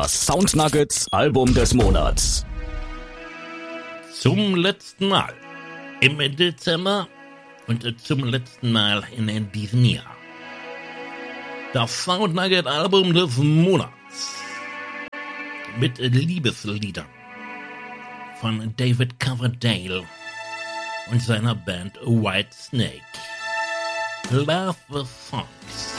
Das Sound Nuggets Album des Monats. Zum letzten Mal im Dezember und zum letzten Mal in diesem Jahr. Das Sound Nugget Album des Monats. Mit Liebesliedern von David Coverdale und seiner Band Whitesnake. Love the Songs.